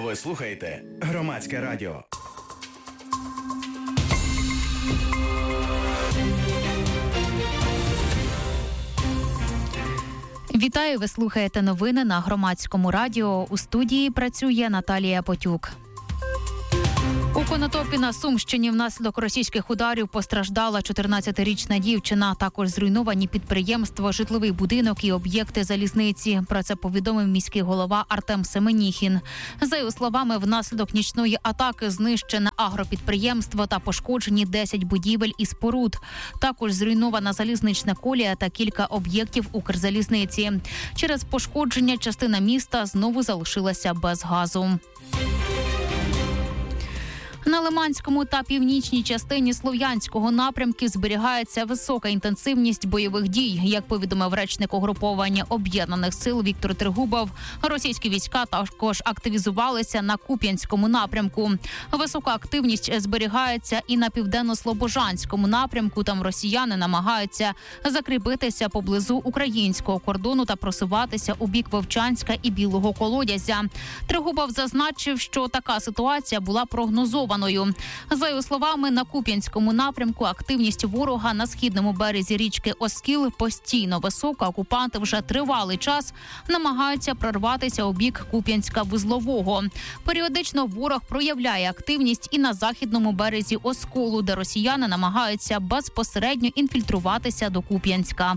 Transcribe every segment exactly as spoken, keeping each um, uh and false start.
Ви слухаєте Громадське радіо. Вітаю, ви слухаєте новини на Громадському радіо. У студії працює Наталія Потюк. У Конотопі на Сумщині внаслідок російських ударів постраждала чотирнадцятирічна дівчина. Також зруйновані підприємство, житловий будинок і об'єкти залізниці. Про це повідомив міський голова Артем Семеніхін. За його словами, внаслідок нічної атаки знищене агропідприємство та пошкоджені десять будівель і споруд. Також зруйнована залізнична колія та кілька об'єктів Укрзалізниці. Через пошкодження частина міста знову залишилася без газу. На Лиманському та північній частині Слов'янського напрямків зберігається висока інтенсивність бойових дій. Як повідомив речник угруповання Об'єднаних сил Віктор Трегубов, російські війська також активізувалися на Куп'янському напрямку. Висока активність зберігається і на південно-слобожанському напрямку. Там росіяни намагаються закріпитися поблизу українського кордону та просуватися у бік Вовчанська і Білого Колодязя. Трегубов зазначив, що така ситуація була прогнозована. За його словами, на Куп'янському напрямку активність ворога на східному березі річки Оскіл постійно висока. Окупанти вже тривалий час намагаються прорватися у бік Куп'янська-Вузлового. Періодично ворог проявляє активність і на західному березі Осколу, де росіяни намагаються безпосередньо інфільтруватися до Куп'янська.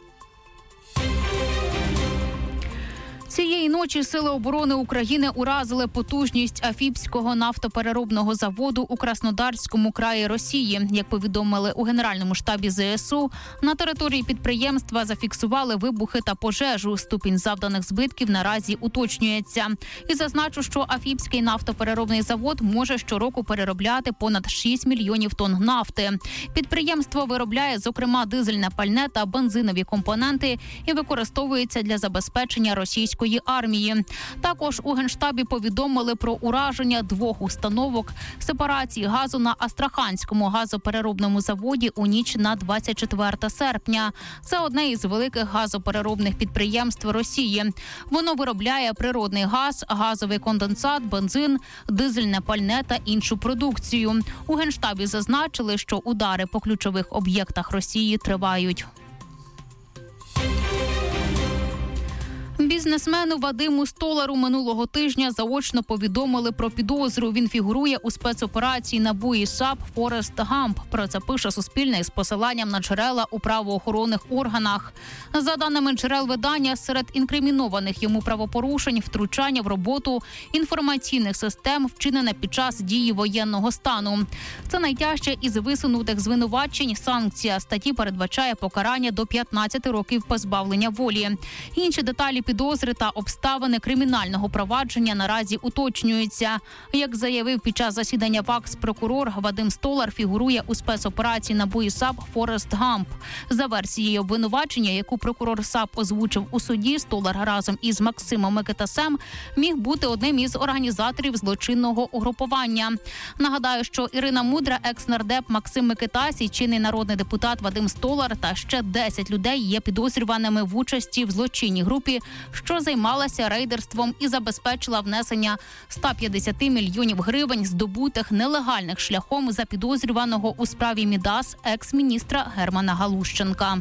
Цієї ночі Сили оборони України уразили потужність Афіпського нафтопереробного заводу у Краснодарському краї Росії. Як повідомили у Генеральному штабі зе ес у, на території підприємства зафіксували вибухи та пожежу. Ступінь завданих збитків наразі уточнюється. І зазначу, що Афіпський нафтопереробний завод може щороку переробляти понад шість мільйонів тонн нафти. Підприємство виробляє, зокрема, дизельне пальне та бензинові компоненти і використовується для забезпечення російської армії. Також у Генштабі повідомили про ураження двох установок сепарації газу на Астраханському газопереробному заводі у ніч на двадцять четверте серпня. Це одне із великих газопереробних підприємств Росії. Воно виробляє природний газ, газовий конденсат, бензин, дизельне пальне та іншу продукцію. У Генштабі зазначили, що удари по ключових об'єктах Росії тривають. Бізнесмену Вадиму Столару минулого тижня заочно повідомили про підозру. Він фігурує у спецоперації НАБУ і САП «Форест Гамп». Про це пише Суспільне з посиланням на джерела у правоохоронних органах. За даними джерел видання, серед інкримінованих йому правопорушень втручання в роботу інформаційних систем, вчинене під час дії воєнного стану. Це найтяжче із висунутих звинувачень. Санкція статті передбачає покарання до п'ятнадцяти років позбавлення волі. Інші деталі підозри та обставини кримінального провадження наразі уточнюються. Як заявив під час засідання ВАКС прокурор, Вадим Столар фігурує у спецоперації НАБУ і САП «Форест Гамп». За версією обвинувачення, яку прокурор САП озвучив у суді, Столар разом із Максимом Микитасем міг бути одним із організаторів злочинного угрупування. Нагадаю, що Ірина Мудра, екс-нардеп Максим Микитась і чинний народний депутат Вадим Столар та ще десять людей є підозрюваними в участі в злочинній групі, що займалася рейдерством і забезпечила внесення сто п'ятдесят мільйонів гривень, здобутих нелегальних шляхом за підозрюваного у справі Мідас екс-міністра Германа Галущенка.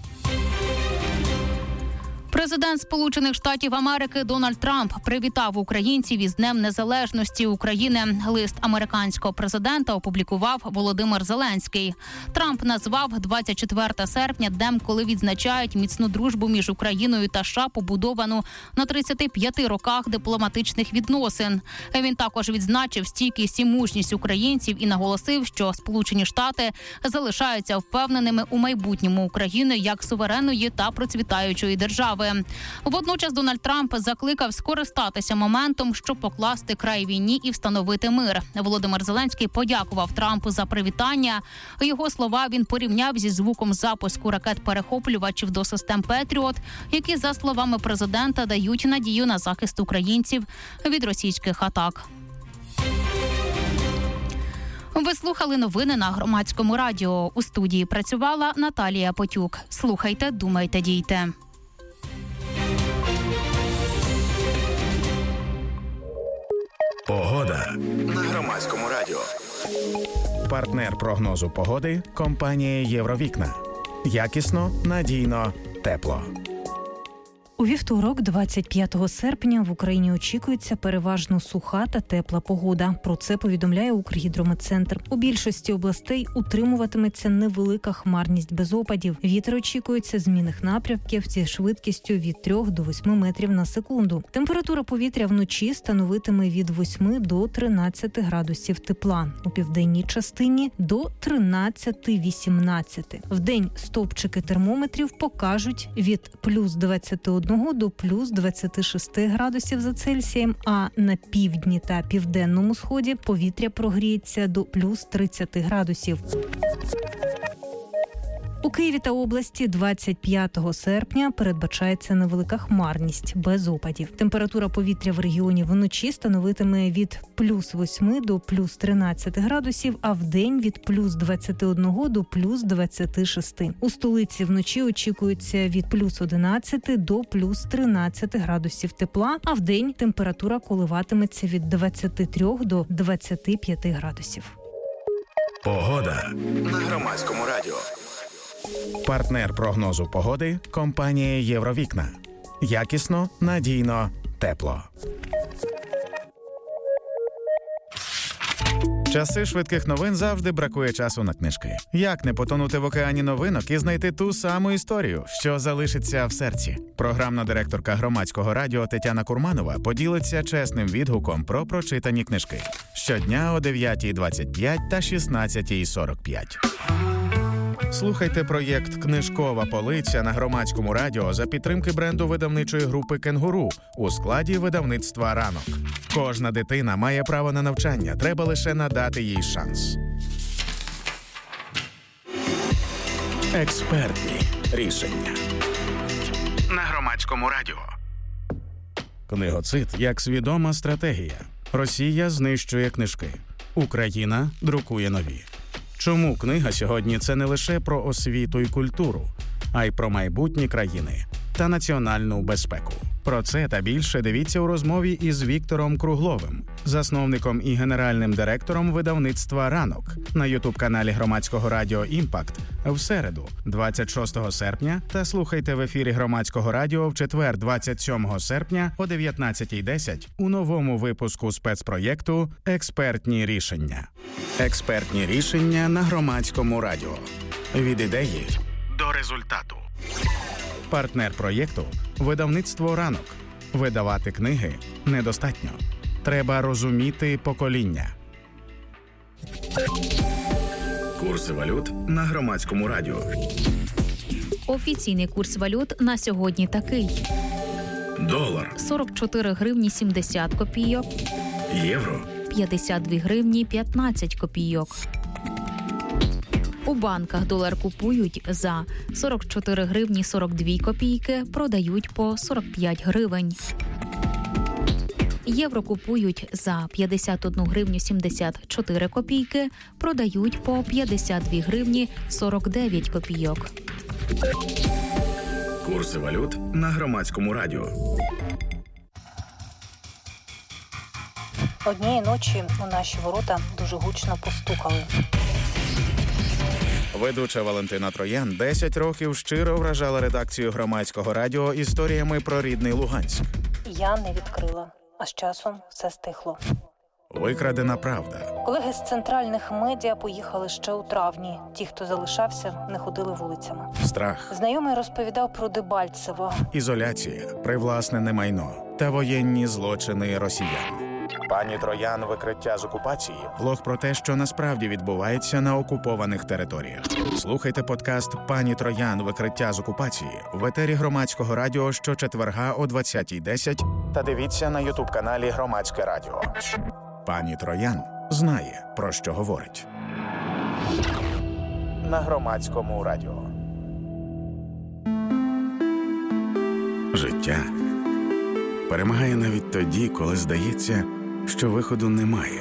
Президент Сполучених Штатів Америки Дональд Трамп привітав українців із Днем Незалежності України. Лист американського президента опублікував Володимир Зеленський. Трамп назвав двадцять четверте серпня днем, коли відзначають міцну дружбу між Україною та США, побудовану на тридцяти п'яти роках дипломатичних відносин. Він також відзначив стійкість і мужність українців і наголосив, що Сполучені Штати залишаються впевненими у майбутньому України як суверенної та процвітаючої держави. Водночас Дональд Трамп закликав скористатися моментом, щоб покласти край війні і встановити мир. Володимир Зеленський подякував Трампу за привітання. Його слова він порівняв зі звуком запуску ракет-перехоплювачів до систем «Петріот», які, за словами президента, дають надію на захист українців від російських атак. Ви слухали новини на Громадському радіо. У студії працювала Наталія Потюк. Слухайте, думайте, дійте. Погода на Громадському радіо. Партнер прогнозу погоди – компанія «Євровікна». Якісно, надійно, тепло. У вівторок, двадцять п'ятого серпня, в Україні очікується переважно суха та тепла погода. Про це повідомляє Укргідрометцентр. У більшості областей утримуватиметься невелика хмарність без опадів. Вітер очікується змінних напрямків зі швидкістю від трьох до восьми метрів на секунду. Температура повітря вночі становитиме від восьми до тринадцяти градусів тепла. У південній частині – до тринадцяти-вісімнадцяти. Вдень стовпчики термометрів покажуть від плюс двадцяти одного до плюс двадцяти шести градусів за Цельсієм, а на півдні та південному сході повітря прогріється до плюс тридцяти градусів. У Києві та області двадцять п'ятого серпня передбачається невелика хмарність без опадів. Температура повітря в регіоні вночі становитиме від плюс восьми до плюс тринадцяти градусів, а вдень від плюс двадцяти одного до плюс двадцяти шести. У столиці вночі очікується від плюс одинадцяти до плюс тринадцяти градусів тепла, а вдень температура коливатиметься від двадцяти трьох до двадцяти п'яти градусів. Погода на Громадському радіо. Партнер прогнозу погоди – компанія «Євровікна». Якісно, надійно, тепло. Часи швидких новин завжди бракує часу на книжки. Як не потонути в океані новинок і знайти ту саму історію, що залишиться в серці? Програмна директорка Громадського радіо Тетяна Курманова поділиться чесним відгуком про прочитані книжки. Щодня о дев'ятій двадцять п'ять та шістнадцятій сорок п'ять. Слухайте проєкт «Книжкова полиця» на Громадському радіо за підтримки бренду видавничої групи «Кенгуру» у складі видавництва «Ранок». Кожна дитина має право на навчання, треба лише надати їй шанс. Експертні рішення на Громадському радіо. Книгоцид як свідома стратегія. Росія знищує книжки. Україна друкує нові. Чому книга сьогодні – це не лише про освіту і культуру, а й про майбутні країни та національну безпеку? Про це та більше дивіться у розмові із Віктором Кругловим, засновником і генеральним директором видавництва «Ранок» на ютуб-каналі Громадського радіо «Імпакт» в середу, двадцять шостого серпня, та слухайте в ефірі Громадського радіо в четвер, двадцять сьомого серпня о дев'ятнадцятій десять у новому випуску спецпроєкту «Експертні рішення». Експертні рішення на Громадському радіо. Від ідеї до результату. Партнер проєкту – видавництво «Ранок». Видавати книги недостатньо. Треба розуміти покоління. Курси валют на Громадському радіо. Офіційний курс валют на сьогодні такий. Долар – сорок чотири гривні сімдесят копійок. Євро – п'ятдесят дві гривні п'ятнадцять копійок. У банках долар купують за сорок чотири гривні сорок дві копійки, продають по сорок п'ять гривень. Євро купують за п'ятдесят одну гривню сімдесят чотири копійки, продають по п'ятдесят дві гривні сорок дев'ять копійок. Курси валют на Громадському радіо. Однієї ночі у наші ворота дуже гучно постукали. Ведуча Валентина Троян десять років щиро вражала редакцію Громадського радіо історіями про рідний Луганськ. Я не відкрила, а з часом все стихло. Викрадена правда. Колеги з центральних медіа поїхали ще у травні. Ті, хто залишався, не ходили вулицями. Страх. Знайомий розповідав про Дебальцево. Ізоляція, привласнене майно та воєнні злочини росіян. Пані Троян «Викриття з окупації» – блог про те, що насправді відбувається на окупованих територіях. Слухайте подкаст «Пані Троян. Викриття з окупації» в етері Громадського радіо щочетверга о двадцятій десять та дивіться на ютуб-каналі Громадське радіо. Пані Троян знає, про що говорить. На Громадському радіо. Життя перемагає навіть тоді, коли здається, що виходу немає.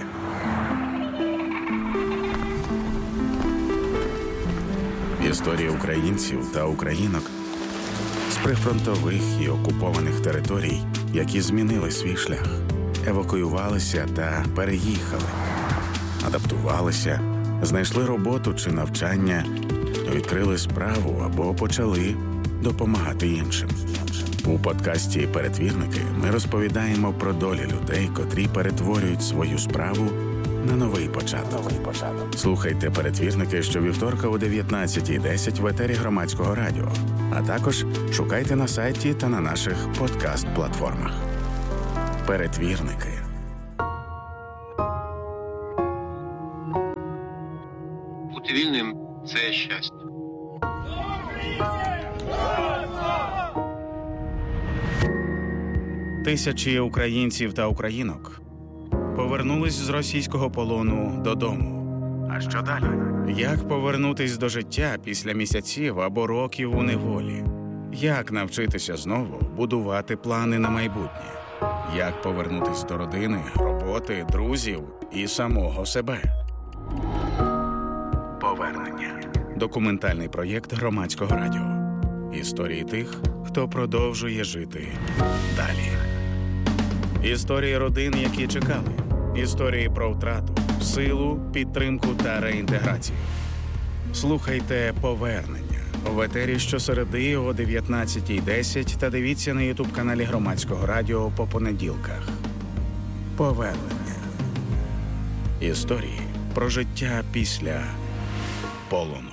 Історії українців та українок з прифронтових і окупованих територій, які змінили свій шлях. евакуювалися та переїхали, адаптувалися, знайшли роботу чи навчання, відкрили справу або почали допомагати іншим. У подкасті «Перетвірники» ми розповідаємо про долі людей, котрі перетворюють свою справу на новий початок. Слухайте «Перетвірники» щовівторка о дев'ятнадцятій десять в етері Громадського радіо, а також шукайте на сайті та на наших подкаст-платформах. «Перетвірники». Бути вільним – це щастя. Тисячі українців та українок повернулись з російського полону додому. А що далі? Як повернутись до життя після місяців або років у неволі? Як навчитися знову будувати плани на майбутнє? Як повернутись до родини, роботи, друзів і самого себе? Повернення. Документальний проєкт Громадського радіо. Історії тих, хто продовжує жити далі. Історії родин, які чекали. Історії про втрату, силу, підтримку та реінтеграцію. Слухайте «Повернення» в етері щосереди о дев'ятнадцятій десять та дивіться на ютуб-каналі Громадського радіо по понеділках. Повернення. Історії про життя після полону.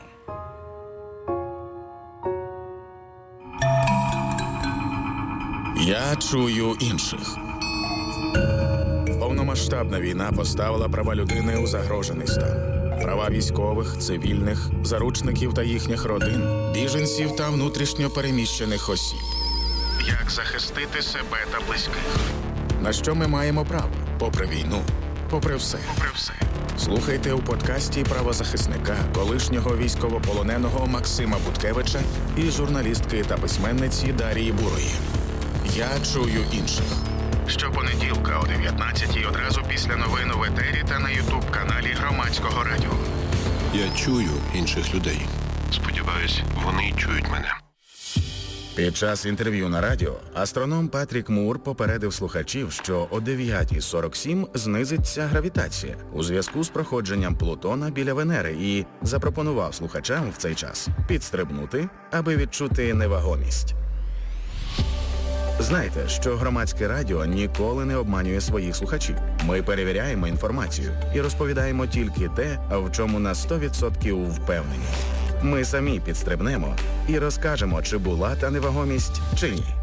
Я чую інших. Повномасштабна війна поставила права людини у загрожений стан. Права військових, цивільних, заручників та їхніх родин, біженців та внутрішньо переміщених осіб. Як захистити себе та близьких? На що ми маємо право? Попри війну, попри все. Попри все. Слухайте у подкасті правозахисника, колишнього військовополоненого Максима Буткевича і журналістки та письменниці Дарії Бурої. Я чую інших. Щопонеділка о дев'ятнадцятій одразу після новин в етері та на ютуб-каналі Громадського радіо. Я чую інших людей. Сподіваюсь, вони чують мене. Під час інтерв'ю на радіо астроном Патрік Мур попередив слухачів, що о дев'ята сорок сім знизиться гравітація у зв'язку з проходженням Плутона біля Венери і запропонував слухачам в цей час підстрибнути, аби відчути невагомість. Знайте, що Громадське радіо ніколи не обманює своїх слухачів. Ми перевіряємо інформацію і розповідаємо тільки те, в чому на сто відсотків впевнені. Ми самі підстрибнемо і розкажемо, чи була та невагомість, чи ні.